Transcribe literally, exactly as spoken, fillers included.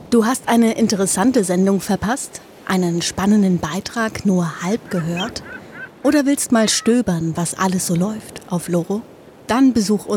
Du hast eine interessante Sendung verpasst? Einen spannenden Beitrag nur halb gehört? Oder willst mal stöbern, was alles so läuft auf Loro? Dann besuch